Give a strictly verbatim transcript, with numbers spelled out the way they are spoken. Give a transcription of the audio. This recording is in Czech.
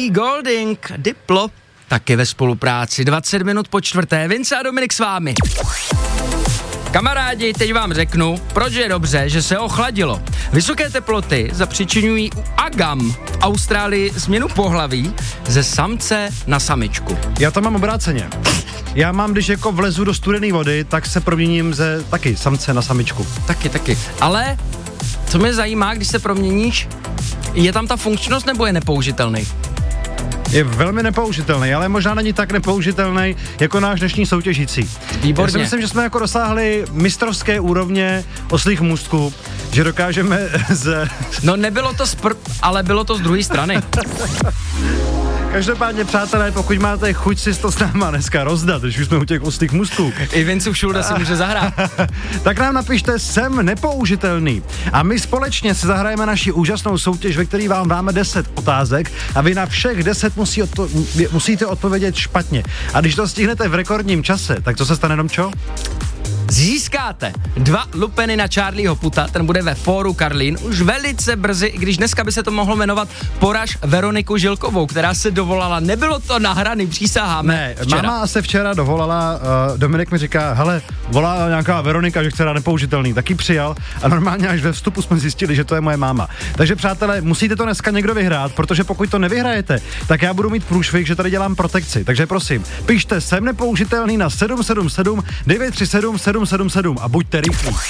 Ellie Goulding, Diplo, taky ve spolupráci. dvacet minut po čtvrté, Vince a Dominik s vámi. Kamarádi, teď vám řeknu, proč je dobře, že se ochladilo. Vysoké teploty zapříčiňují u agam v Austrálii změnu pohlaví ze samce na samičku. Já to mám obráceně. Já mám, když jako vlezu do studené vody, tak se proměním ze taky samce na samičku. Taky, taky. Ale co mě zajímá, když se proměníš, je tam ta funkčnost nebo je nepoužitelný? Je velmi nepoužitelný, ale možná není tak nepoužitelný jako náš dnešní soutěžící. Výborně. Já si myslím, že jsme jako dosáhli mistrovské úrovně oslých můstků, že dokážeme z... No nebylo to z pr... ale bylo to z druhé strany. Každopádně, přátelé, pokud máte chuť si to s náma dneska rozdat, když už jsme u těch oslých můstků. I Vince Šulda si může zahrát. Tak nám napište, jsem nepoužitelný. A my společně si zahrajeme naši úžasnou soutěž, ve které vám dáme deset otázek a vy na všech deset musí odpo- musíte odpovědět špatně. A když to stihnete v rekordním čase, tak co se stane, Domčo? Získáte dva lupeny na Charlieho Puta, ten bude ve Fóru Karlín už velice brzy, i když dneska by se to mohlo jmenovat Poraž Veroniku Žilkovou, která se dovolala, nebylo to nahraný, přísaháme. Ne, včera. máma se včera dovolala, uh, Dominik mi říká, hele, volá nějaká Veronika, že chce dát nepoužitelný, taky přijal a normálně až ve vstupu jsme zjistili, že to je moje máma. Takže přátelé, musíte to dneska někdo vyhrát, protože pokud to nevyhrajete, tak já budu mít průšvih, že tady dělám protekci. Takže prosím, pište jsem nepoužitelný na sedm sedm sedm devět tři sedm sedm sedm sedm a buďte rychlí.